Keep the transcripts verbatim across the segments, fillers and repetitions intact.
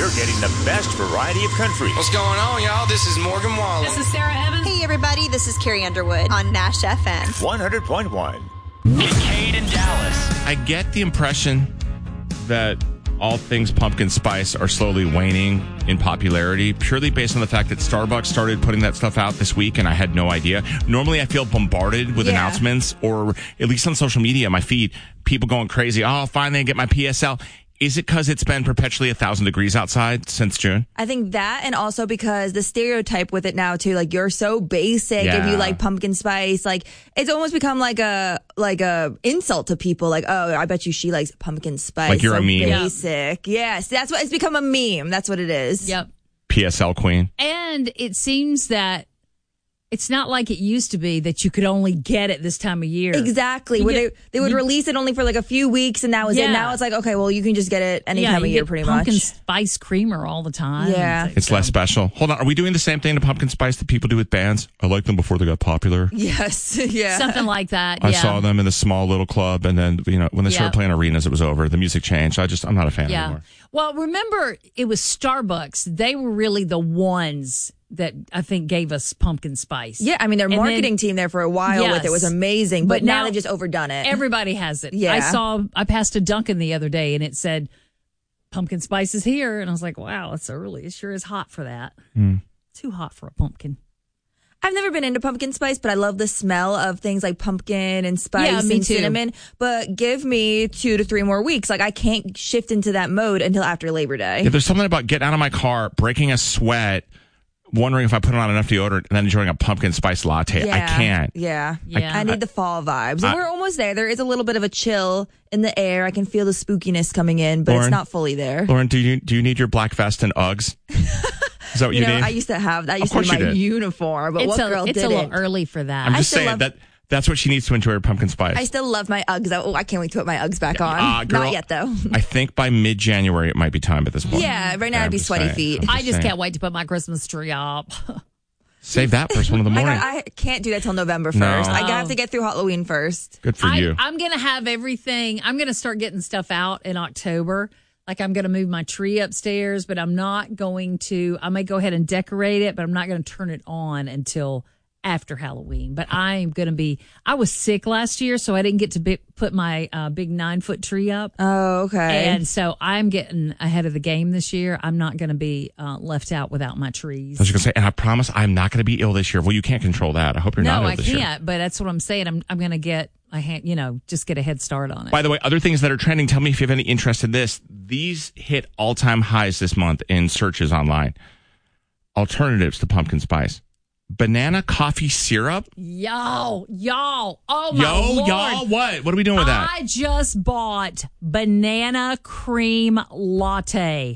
You're getting the best variety of country. What's going on, y'all? This is Morgan Wallen. This is Sarah Evans. Hey, everybody. This is Carrie Underwood on Nash F M. one hundred point one. Cade in Dallas. I get the impression that all things pumpkin spice are slowly waning in popularity, purely based on the fact that Starbucks started putting that stuff out this week, and I had no idea. Normally, I feel bombarded with Yeah. announcements, or at least on social media, my feed, people going crazy. Oh, finally I get my P S L. Is it because it's been perpetually a thousand degrees outside since June? I think that, and also because the stereotype with it now too, like you're so basic Yeah. if you like pumpkin spice, like it's almost become like a like a insult to people. Like, oh, I bet you she likes pumpkin spice. Like you're so a meme. Basic, yes, that's what it's become a meme. That's what it is. Yep. P S L queen. And it seems that it's not like it used to be that you could only get it this time of year. Exactly. You Where get- they they would you- release it only for like a few weeks, and that was Yeah. it. Now it's like, okay, well, you can just get it any yeah, time of you year, get pretty pumpkin much. spice creamer all the time. Yeah. It's, like, It's less so- special. Hold on. Are we doing the same thing to pumpkin spice that people do with bands? I liked them before they got popular. Yes. Yeah. Something like that. I yeah. saw them in the small little club, and then, you know, when they started Yep. playing arenas, it was over. The music changed. I just, I'm not a fan Yeah. anymore. Well, remember, it was Starbucks. They were really the ones that I think gave us pumpkin spice. Yeah, I mean, their And marketing then- team there for a while with it was Yes. amazing, but, But now, now they've just overdone it. Everybody has it. Yeah. I saw, I passed a Dunkin' the other day and it said, pumpkin spice is here. And I was like, wow, it's early. It sure is hot for that. Mm. Too hot for a pumpkin. I've never been into pumpkin spice, but I love the smell of things like pumpkin and spice Yeah, me and too. cinnamon. But give me two to three more weeks. Like I can't shift into that mode until after Labor Day. Yeah, there's something about getting out of my car, breaking a sweat, wondering if I put on enough deodorant, and then enjoying a pumpkin spice latte. I can't. Yeah. Yeah. I need the fall vibes. And I- we're almost there. There is a little bit of a chill in the air. I can feel the spookiness coming in, but Lauren? it's not fully there. Lauren, do you do you need your black vest and Uggs? Is that what you, You know, need? I used to have that. I used course to be you my did. uniform, but it's what a, girl it's didn't? a little early for that. I'm just still saying love- that that's what she needs to enjoy her pumpkin spice. I still love my Uggs. Oh, I can't wait to put my Uggs back on. Ah, girl, Not yet, though. I think by mid-January it might be time at this point. Yeah, right now I'm it'd be just sweaty saying. feet. I'm I just saying. can't wait to put my Christmas tree up. Save that first one in the I, morning. got, I can't do that till November No. first. I Oh. have to get through Halloween first. Good for I, you. I'm going to have everything. I'm going to start getting stuff out in October. Like I'm going to move my tree upstairs, but I'm not going to, I may go ahead and decorate it, but I'm not going to turn it on until after Halloween. But I'm going to be, I was sick last year, so I didn't get to be, put my uh, big nine foot tree up. Oh, okay. And so I'm getting ahead of the game this year. I'm not going to be uh, left out without my trees. I was going to say, and I promise I'm not going to be ill this year. Well, you can't control that. I hope you're not No, ill I this year. can't, but that's what I'm saying. I'm, I'm going to get, I ha- you know, just get a head start on it. By the way, other things that are trending, tell me if you have any interest in this. These hit all-time highs this month in searches online. Alternatives to pumpkin spice. Banana coffee syrup? Yo, y'all. Oh, my Yo, Lord. y'all, what? What are we doing with that? I just bought banana cream latte.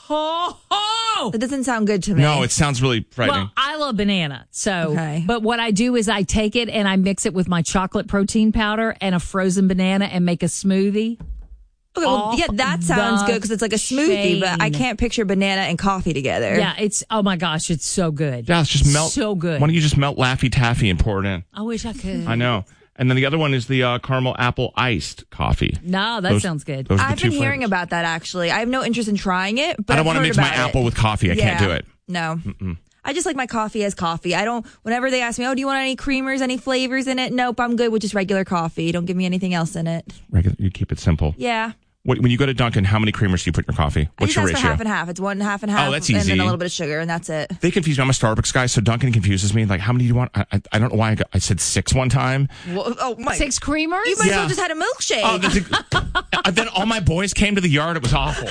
Ho, ho! That doesn't sound good to me. No, it sounds really frightening. Well, I love banana. So, Okay. but what I do is I take it and I mix it with my chocolate protein powder and a frozen banana and make a smoothie. Okay, well, off yeah, that sounds the good because it's like a smoothie, but I chain. can't picture banana and coffee together. Yeah, it's, oh my gosh, it's so good. yeah, let's just melt. So good. Why don't you just melt Laffy Taffy and pour it in? I wish I could. I know. And then the other one is the uh, caramel apple iced coffee. No, that Those- sounds good. Those are the I've two been hearing flavors. about that actually. I have no interest in trying it, but I don't I've want to heard mix my about it. apple with coffee. I can't Yeah. do it. No. I just like my coffee as coffee. I don't, whenever they ask me, oh, do you want any creamers, any flavors in it? Nope, I'm good with just regular coffee. Don't give me anything else in it. Regular, you keep it simple. Yeah. When when you go to Dunkin', how many creamers do you put in your coffee? I What's just your ask ratio? for half and half. It's one half and half. Oh, that's And easy. then a little bit of sugar, and that's it. They confuse me. I'm a Starbucks guy, so Dunkin' confuses me. Like, how many do you want? I, I, I don't know why I, got, I said six one time. Well, oh, my. Six creamers? You might as Yeah. well just had a milkshake. Oh, that's a, and then all my boys came to the yard. It was awful.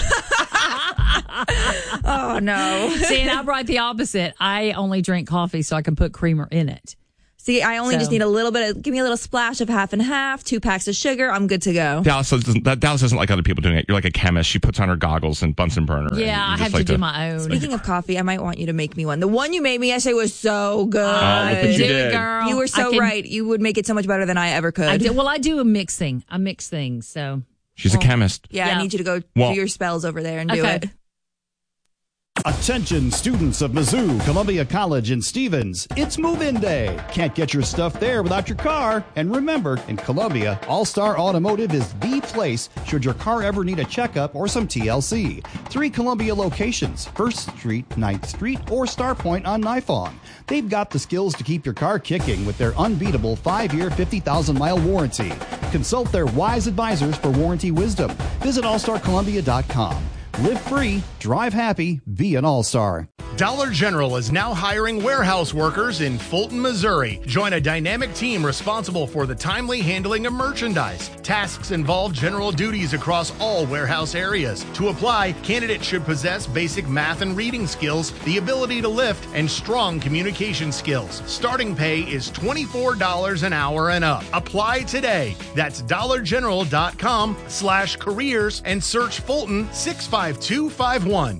Oh, no. See, and I'm right the opposite. I only drink coffee so I can put creamer in it. See, I only So- just need a little bit of, give me a little splash of half and half, two packs of sugar. I'm good to go. Dallas doesn't, that- Dallas doesn't like other people doing it. You're like a chemist. She puts on her goggles and Bunsen burner. and Yeah, you I just have like to do my own. Speaking of coffee, I might want you to make me one. The one you made me yesterday was so good. Oh, look what you do it, did. girl. You were I so can- right. You would make it so much better than I ever could. I do, well, I do a mixing. I mix things, so. She's a chemist. Yeah, Yeah. I need you to go Well- do your spells over there and do Okay. it. Attention students of Mizzou, Columbia College, and Stevens. It's move-in day. Can't get your stuff there without your car. And remember, in Columbia, All-Star Automotive is the place should your car ever need a checkup or some T L C. Three Columbia locations, first Street, ninth Street, or Starpoint on Nifong. They've got the skills to keep your car kicking with their unbeatable five-year, fifty thousand mile warranty. Consult their wise advisors for warranty wisdom. Visit all star columbia dot com. Live free, drive happy, be an all-star. Dollar General is now hiring warehouse workers in Fulton, Missouri. Join a dynamic team responsible for the timely handling of merchandise. Tasks involve general duties across all warehouse areas. To apply, candidates should possess basic math and reading skills, the ability to lift, and strong communication skills. Starting pay is twenty-four dollars an hour and up. Apply today. That's dollar general dot com slash careers and search Fulton six five two five one.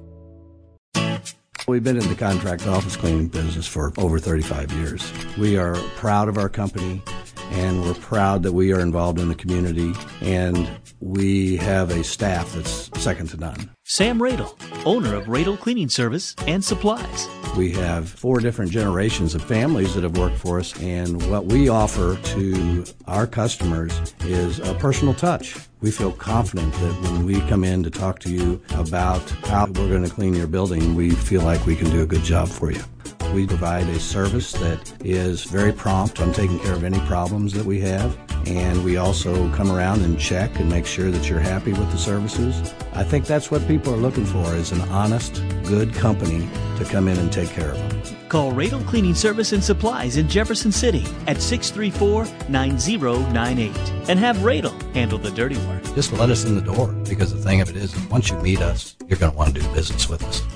We've been in the contract office cleaning business for over thirty-five years. We are proud of our company, and we're proud that we are involved in the community, and we have a staff that's second to none. Sam Radel, owner of Radel Cleaning Service and Supplies. We have four different generations of families that have worked for us, and what we offer to our customers is a personal touch. We feel confident that when we come in to talk to you about how we're going to clean your building, we feel like we can do a good job for you. We provide a service that is very prompt on taking care of any problems that we have, and we also come around and check and make sure that you're happy with the services. I think that's what people are looking for, is an honest, good company to come in and take care of them. Call Radel Cleaning Service and Supplies in Jefferson City at six three four, nine zero nine eight and have Radel handle the dirty work. Just let us in the door, because the thing of it is, once you meet us, you're going to want to do business with us.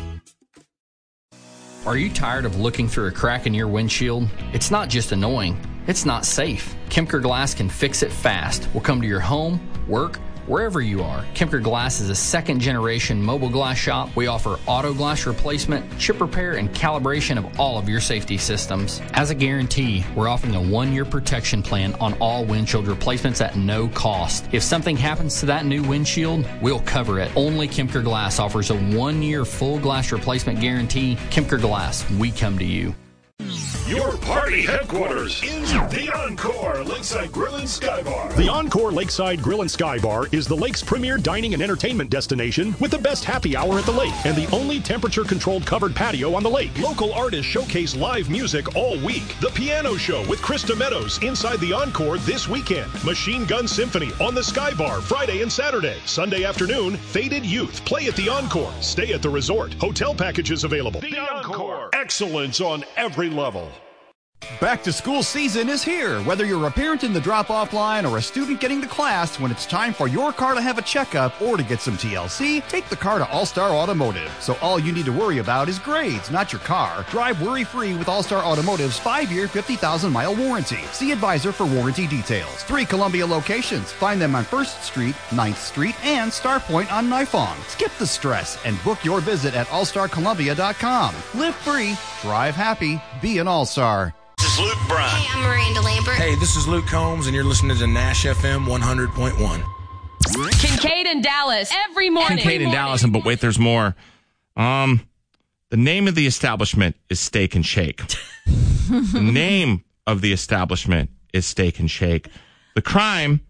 Are you tired of looking through a crack in your windshield? It's not just annoying, it's not safe. Kemker Glass can fix it fast. We'll come to your home, work, wherever you are. Kemker Glass is a second generation mobile glass shop. We offer auto glass replacement, chip repair, and calibration of all of your safety systems. As a guarantee, we're offering a one-year protection plan on all windshield replacements at no cost. If something happens to that new windshield, we'll cover it. Only Kemker Glass offers a one-year full glass replacement guarantee. Kemker Glass, we come to you. Your party headquarters is the Encore Lakeside Grill and Sky Bar. The Encore Lakeside Grill and Sky Bar is the lake's premier dining and entertainment destination with the best happy hour at the lake and the only temperature-controlled covered patio on the lake. Local artists showcase live music all week. The Piano Show with Krista Meadows inside the Encore this weekend. Machine Gun Symphony on the Sky Bar Friday and Saturday. Sunday afternoon, Faded Youth play at the Encore. Stay at the resort. Hotel packages available. The Encore. Excellence on every level. Back to school season is here. Whether you're a parent in the drop-off line or a student getting to class, when it's time for your car to have a checkup or to get some T L C, take the car to All-Star Automotive. So all you need to worry about is grades, not your car. Drive worry-free with All-Star Automotive's five-year, fifty thousand mile warranty. See advisor for warranty details. Three Columbia locations. Find them on first Street, ninth Street, and Starpoint on Nifong. Skip the stress and book your visit at all star columbia dot com. Live free, drive happy, be an all-star. This is Luke Bryan. Hey, I'm Miranda Lambert. Hey, this is Luke Combs, and you're listening to Nash F M one hundred point one. Kincaid and Dallas every morning. Kincaid and Dallas, but wait, there's more. Um, the name of the establishment is Steak and Shake. The name of the establishment is Steak and Shake. The crime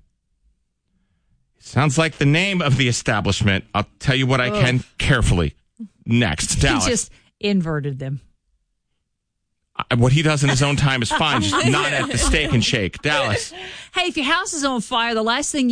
sounds like the name of the establishment. I'll tell you what I Ugh. can carefully. Next, Dallas. He just inverted them. What he does in his own time is fine, just not at the Steak and Shake. Dallas. Hey, if your house is on fire, the last thing